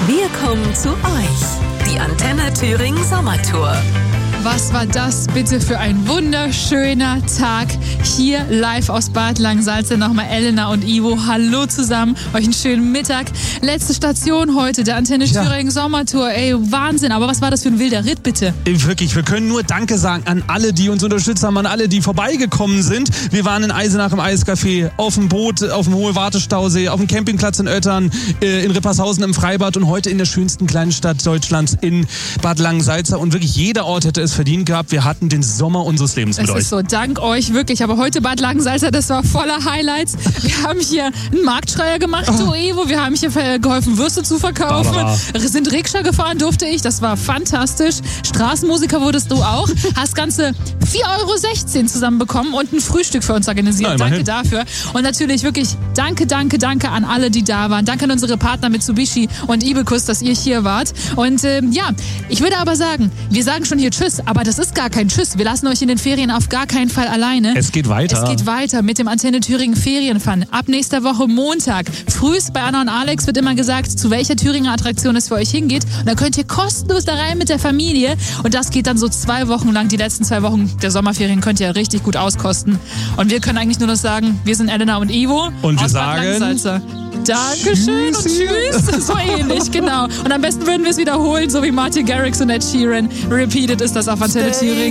Wir kommen zu euch. Die Antenne Thüringen Sommertour. Was war das bitte für ein wunderschöner Tag hier live aus Bad Langensalza. Nochmal Elena und Ivo, hallo zusammen, euch einen schönen Mittag. Letzte Station heute, der Antenne Thüringen Sommertour. Ey, Wahnsinn, aber was war das für ein wilder Ritt bitte? Wirklich, wir können nur Danke sagen an alle, die uns unterstützt haben, an alle, die vorbeigekommen sind. Wir waren in Eisenach im Eiscafé, auf dem Boot, auf dem Hohe Wartestausee, auf dem Campingplatz in Oettern, in Rippershausen im Freibad und heute in der schönsten kleinen Stadt Deutschlands in Bad Langensalza. Und wirklich jeder Ort hätte es verdient gehabt. Wir hatten den Sommer unseres Lebens mit euch. Es ist so, dank euch wirklich. Aber heute Bad Langensalza, das war voller Highlights. Wir haben hier einen Marktschreier gemacht, du Evo. Wir haben hier geholfen, Würste zu verkaufen. Sind Rikscha gefahren, durfte ich. Das war fantastisch. Straßenmusiker wurdest du auch. Hast ganze 4,16 € zusammenbekommen und ein Frühstück für uns organisiert. Na, danke dafür. Und natürlich wirklich danke an alle, die da waren. Danke an unsere Partner Mitsubishi und Ibekus, dass ihr hier wart. Und ich würde aber sagen, wir sagen schon hier Tschüss, aber das ist gar kein Tschüss. Wir lassen euch in den Ferien auf gar keinen Fall alleine. Es geht weiter. Es geht weiter mit dem Antenne Thüringen Ferienfun. Ab nächster Woche Montag. Frühst bei Anna und Alex wird immer gesagt, zu welcher Thüringer Attraktion es für euch hingeht. Und dann könnt ihr kostenlos da rein mit der Familie. Und das geht dann so 2 Wochen lang. Die letzten 2 Wochen der Sommerferien könnt ihr richtig gut auskosten. Und wir können eigentlich nur noch sagen, wir sind Elena und Ivo. Und wir aus Bad Langensalza. Dankeschön und tschüss. So ähnlich, genau. Und am besten würden wir es wiederholen, so wie Martin Garrix und Ed Sheeran. Repeated ist das auf Antenne Thüringen.